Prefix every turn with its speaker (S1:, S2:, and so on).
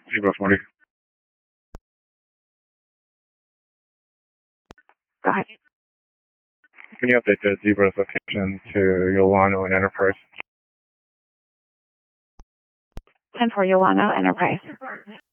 S1: Zebra 40.
S2: Go ahead.
S1: Can you update the Zebra's location to Yolano and Enterprise?
S2: 10 for Yolano Enterprise.